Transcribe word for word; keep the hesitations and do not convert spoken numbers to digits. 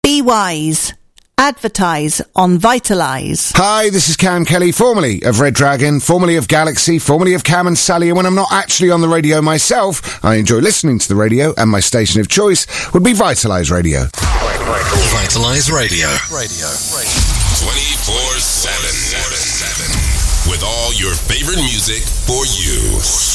Be wise. Advertise on Vitalise. Hi, this is Cam Kelly, formerly of Red Dragon, formerly of Galaxy, formerly of Cam and Sally, and when I'm not actually on the radio myself, I enjoy listening to the radio, and my station of choice would be Vitalise Radio. Vitalise Radio. Radio. twenty-four seven. With all your favorite music for you.